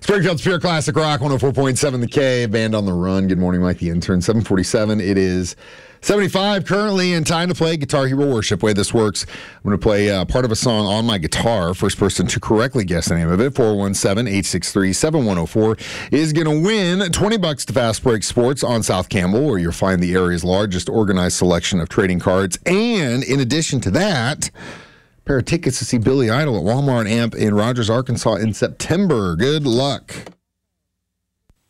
Springfield's Pure Classic Rock, 104.7 The K, Band on the Run. Good morning, Mike the Intern. 7:47. It is 75 currently, and time to play Guitar Hero Worship. Way this works, I'm going to play part of a song on my guitar. First person to correctly guess the name of it, 417-863-7104, is going to win $20 to Fast Break Sports on South Campbell, where you'll find the area's largest organized selection of trading cards. And in addition to that, pair of tickets to see Billy Idol at Walmart Amp in Rogers, Arkansas in September. Good luck.